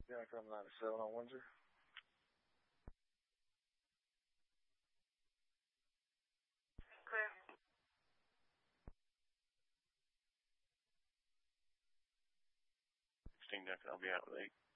Yeah, come 97 on Windsor. Clear. 16 Duncan, I'll be out with 8.